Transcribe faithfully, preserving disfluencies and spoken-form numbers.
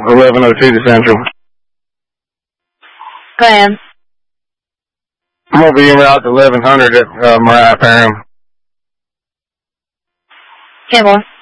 eleven oh two to Central. Go ahead. I'm going to be en route to eleven hundred at uh, Mariah Parham. Okay, boy.